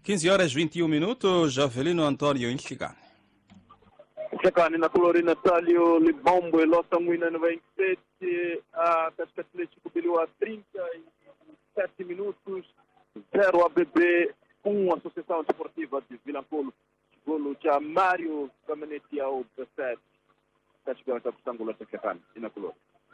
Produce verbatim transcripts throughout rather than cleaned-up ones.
quinze horas e vinte e um minutos, Javelino Antônio Inchigani. Chegando na Colori Natalio Libombo e Lota Muina noventa e sete, a Casca Atlético Bilhou a trinta e sete minutos, zero A B B, um Associação Desportiva de Vilancolo, golo de Mário Caminete ao dezessete, Casca Atlético Sangula Chegando na Colori.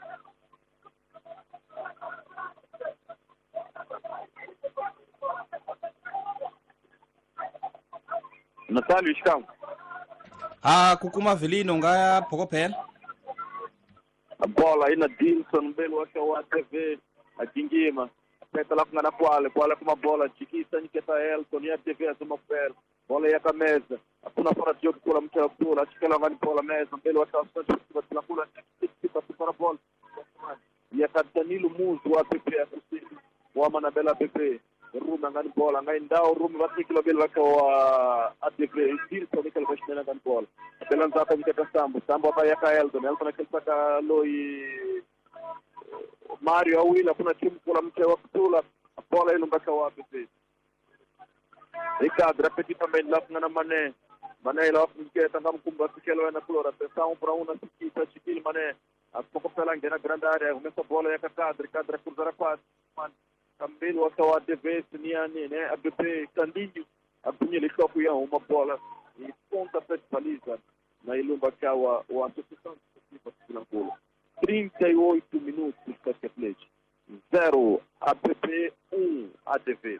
Natalio Escão. Ah, Kukuma Velino ngaya pokopel. A bola aí na Dilson, belo acho o A T V, a Dingima. Peta lá com a Quale, Quale com uma bola, Chiquita, Niketa Elton, e a T V, a uma pele. Bola aí a camisa, a puna fora de jogo, pula, muita altura, acho que ela vai para a mesa, belo acho a Santos, pela pula, para a bola. E a Danilo Muso, o A P P, o Amanabela A P P. Ruma ngani bola ngai ndao ruma vati kilo belo wako A T V Dilson nikelo bashina ngani bola belo nzaka niketa Sambo Sambo hapa yaka Elton Elton akilipata loi Mario awila kuna timu kula mche wa kutula bola ilo mbaka wa A P P Ricardo repeti também lá ngana Mané Mané lá niketa ngam kumba sikelo na flora pensão para uma sikita chikili Mané a pouco pela ngena grande área começa bola yaka Cadre Cadre cruzar quatro Também o A T V Siniani, né? A B P Candinho, a punha de copião, uma bola e ponta para baliza na Ilumba Kawa, o Associação Desportiva de Vilancolo. trinta e oito minutos Casca Atlético, zero A B P, um A T V.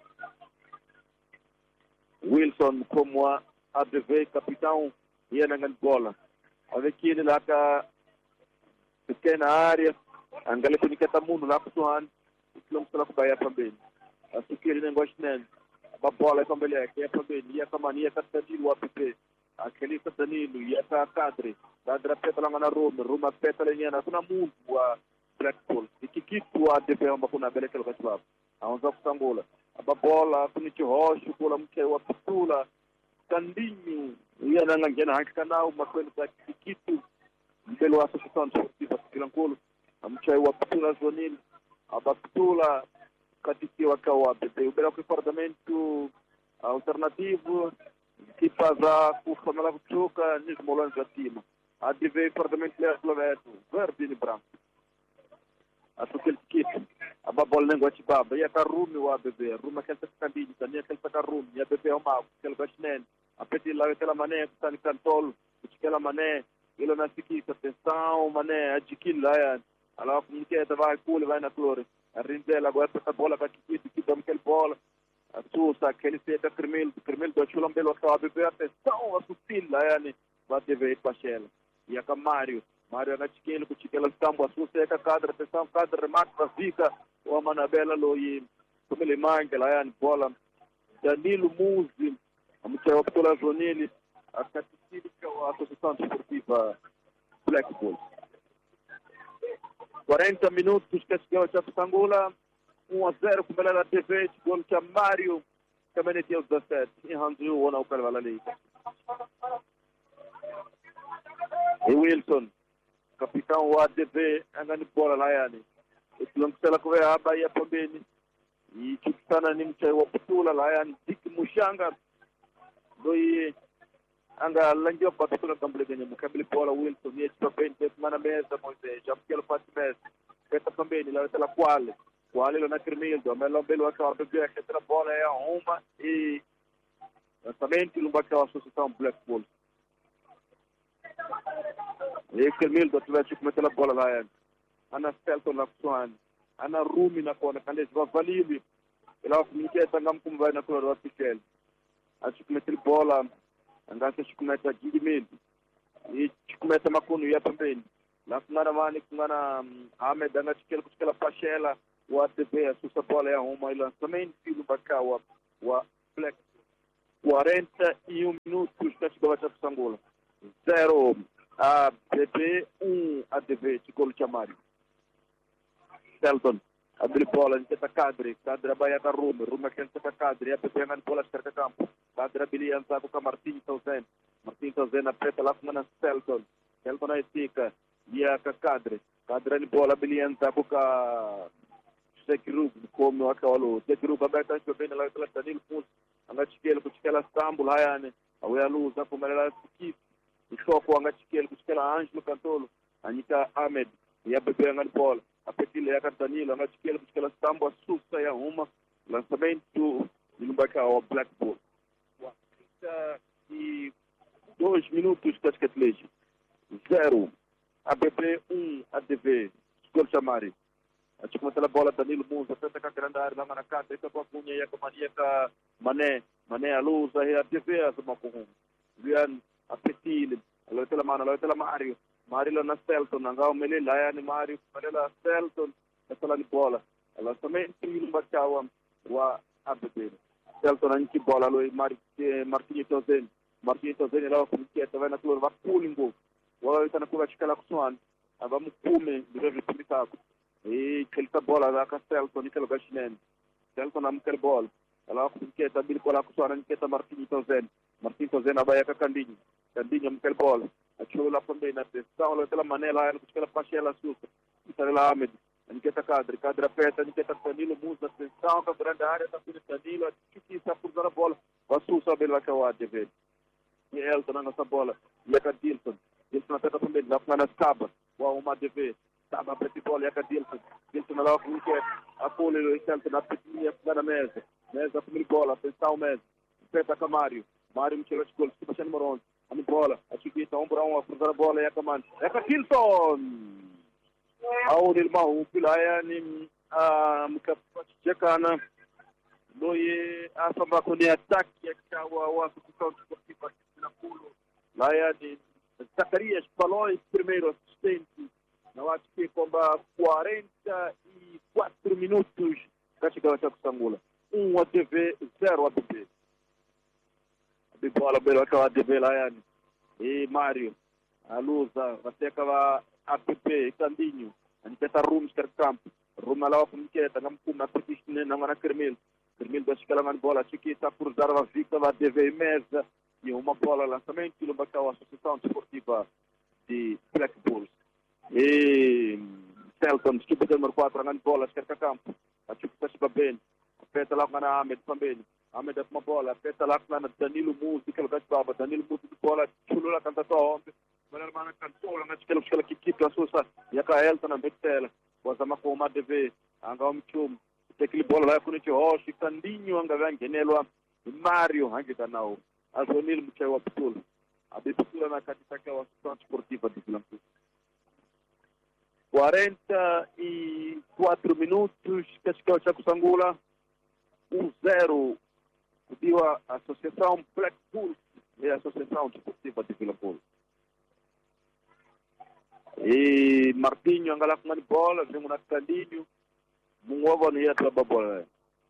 Wilson como a A T V capitão ia na bola. Avec ele lá que pequena área, angale com Niketa Mundo lá com Islom sala kubaya pambeni. Asikiri nengosh nen. Ba bola kambele yake ya pambeni ya kama ni ya Danilo wa P P. Akeli ka Danilo ya ka Kadri. Kadra peta la ngana Roma, Roma peta le nyana kuna Mungu wa Blackpool. Ikikitu wa D P amba kuna bele kelo kaswab. Aonza kutangola. Ba bola kuni chihoshu kula mke wa Pitula. Kandinyu ya nanga ngena hakikanao makwenu za ikikitu. Mbele wa Associação Desportiva de Vilancolo. Mke wa Pitula zonini. Abatula katika wakawa A P P. Ubela comportamento alternativo que faz kufamela kutoka ni molanza za timu. A T V comportamento le sloveto, verde e branco. Atukel kit. Ababol nengo chibaba ya karumi wa A P P. Ruma kelta kandini tania kelta karumi ya A P P oma kel bashnen. Apeti la kela mané tani kantol, kela mané ilo nasiki atenção mané ajikila ya alafu mketa vai kule vai na Flore arindela agora essa bola vai que que dá aquele bola a Sousa aquele seta Cremel Cremel do chulam belo A B P atenção a Susila yani vai dever Pachela e a Mario Mario na chiquelo com chiquela Sambo a Sousa é cadra atenção cadra remate para fica o Amanabela loi como ele manga lá yani bola Danilo Muzi a mucha optola zonili a catífica a Associação Desportiva Blackpool. quarenta minutos que chegou a Sangula, um a zero com a T V, gol de Mário, Caminete aos dezessete, e Hanzu, o não quero ali. E Wilson, capitão o A T V, andando bola lá, yani. E se não se ela correr a Bahia também, e que está na Nimcha, o Putula lá, yani, Dick Mushanga, doi anga lanjo patula kamble gani mukabili bola Wilson ni chapa pente mana mesa moise jamkelo pat mesa keta pambeni la tela quale quale lo na Cremel do melo belo a B P que tra bola é uma e também no baca a Associação Blackpool e Cremel do tiver que meter a bola lá ana Celto na Swan ana Rumi na kona kande va valili ela kumiketa ngam kumva na kona wa Piquel acho que meter bola angase chikumeta jingimeli e chikumeta makunu ya pembeni na kungana mani kungana Ahmed anga chikela kuchikela Pachela wa T V asusa bola ya uma ila também filo bakawa wa Black quarenta e um minutos que chegou a Sangula zero A P P um A T V chegou o Mário Selton abri bola niteta Kadri Kadri baya ka Roma Roma kenta Kadri A P P ngan bola cerca campo Kadri bilian sa ko Martin Tausen Martin Tausen apeta lá com na Selton Selton na estica ia ka Kadri Kadri ni bola bilian sa ko ka Sekirub como akawalo Sekirub abeta ko bem lá pela Danilo Pus anga Istanbul hayane awea luza kumelela sikisi ishoko angachikele kuchikela Angelo Cantolo anyika Ahmed ya bebe ngal bola apetile ya Danilo angachikele kuchikela Stambo Susa ya Huma lançamento ilumbaka wa Blackpool wa trinta e dois minutos katikati zero A B B um A D V gol chamari achukua bola Danilo Musa pesa ka grande área lá na casa essa kwa punha ya kamania ka Mané Mané aluza ya A D V asema kuhum Rian apetile alotela mana alotela Mario Mario na Selton angao mele laya ni Mario mele Selton essa ni bola lançamento ilumbaka wa wa A B B Selton anki bola lo Marquinhos Tozen Marquinhos Tozen lá kumkieta vai na kloro va pulingo wao itanakula chikala kuswan abamu kume ndio vipindika e kelka bola da Selton ikelo gashinen Selton amkel bola ala kumkieta bil kola kuswan niketa Marquinhos Tozen Marquinhos Tozen abaya ka Kandinho Kandinho amkel bola achula pombe na testa wala tela manela ya kuchikala pashela susa itala Ahmed niketa kadri kadra peta niketa Danilo Musa testa ka grande área ta kuni Danilo tikisa cruzar a bola wasusa bila kawa A D V e Elton na essa bola e a Dilson Dilson até também lá na Scaba o uma A D V Scaba para bola e a Dilson Dilson lá com que a pole o Elton na pequena na mesa mesa primeira bola atenção mesa peta com Mario Mario me tirou de gol se passando moron a bola a chiquita um brown a cruzar a bola e a comando é a Dilson ao irmão o pilaya ni a mkapachekana loye afamba kwenye attack ya kawa wa kutoka kwa na kulo laya ni Zacarias Paloi primeiro assistente na watu que kwamba quarenta e quatro minutos katika cha kusangula um A D V zero A B B a bola bela kwa A D V laya ni e Mario aluza wateka wa A B B Kandinho anipeta rooms ter campo Roma lá kumketa ngamkuma petition na ngana Kermel Kermel bashikala ngan bola chiquita cruzar a Victor A D V mesa e uma bola lançamento no Bacau Associação Desportiva de Blackpool e Selton equipe número quatro ngan bola cerca campo a chiquita chiba bem peta lá ngana Ahmed também Ahmed uma bola peta lá ngana Danilo Musa que lugar baba Danilo Musa bola chulula canta to Mana mana kantola na chikelo chikelo kikitu asusa yaka Elton na Betela wazama kwa uma A D V anga umchum tekili bola la kuni hoshi Kandinho anga vangenelwa Mario hangita nao Azonil mchai wa Putula abiputula na katika kwa Associação Desportiva de Blackpool quarenta e quatro minutos katika cha kusangula um zero kudiwa Associação Blackpool e Associação Desportiva de Blackpool e Marquinhos angala kumani bola vimo na Kandinho mungovo ni ya traba bola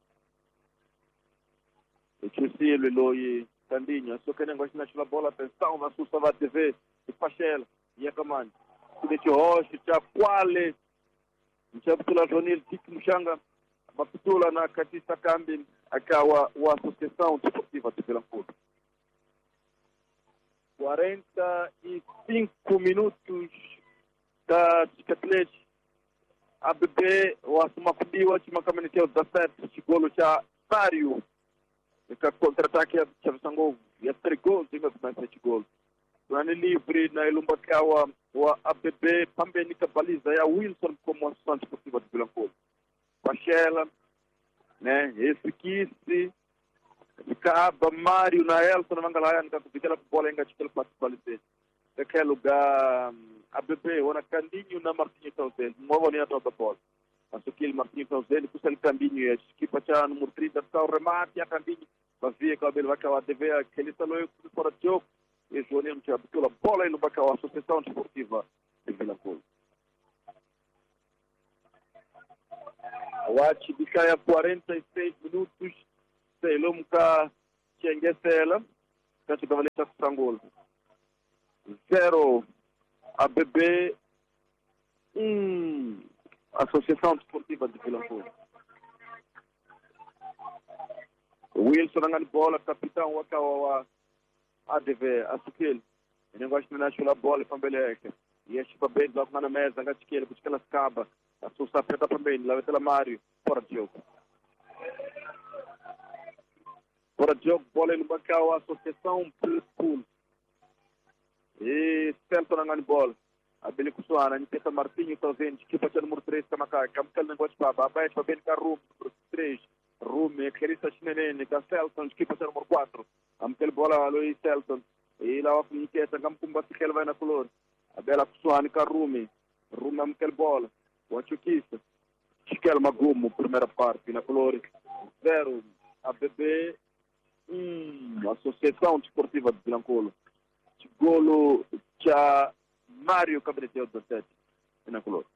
e chusile loyi Kandinho só que negócio na chula bola atenção na sussa va T V e Pachela e a comando de que hoje cha quale cha putula Jonil tik mshanga maputula na katisa kambi akawa wa Associação Desportiva de Blackpool quarenta e cinco minutos da Catlete A B B wasemakudiwa chima kamenekeo dezessete chigolo cha Mario ika contra-ataque cha Visango ya três gols inga kumasa chigolo Rani livre na ilumbakawa wa A B B pambeni kabaliza ya Wilson como Associação Desportiva de Blackpool Pachela né esse kisi Ficaba Mario na Elton mangalaya nikakufikela bola inga chikelo participalite daquele lugar A B B wana Kandinho na Marquinhos Tozen mmoja ni atoka bola asukili Marquinhos Tozen kusali Kandinho ya kipa cha número trinta kwa remate ya Kandinho bavia kwa bele waka wa A D V aquele salo fora de jogo e João tinha pela bola e no Bacau Associação Desportiva de Blackpool Wachi bikaya quarenta e seis minutos Selomka Chengesela katika valeta kusangula zero A B B um Associação Desportiva de Blackpool Wilson angali bola capitão wakawa wa A D V asukeli negócio de nascer a bola pambele yake yeshi pambele lá na mesa ngachikele kuchikela Scaba asusa peta pambele la vetela Mario fora de jogo Fora de jogo, bola ele bancou a Associação School. E Celton a bola. A Beli Kusuana, Nikita Martinho, talvez, equipa de número três, Kamaka, Kamkel Negócio Baba, Abaixo, Fabien Karum, número três, Rume, Kerissa Chinene, Celton, equipa de número quatro. Amkel bola, Luiz Celton. E lá o Nikita, Kamkumba, Sikel vai na color. A Bela Kusuana, Karume, Rume, Amkel bola. O Anchukista, Chikel Magumo, primeira parte, na color. Zero, a B B, hum, Associação Desportiva de Blancolo. Golo, Mário Cabreteu dezessete, na color.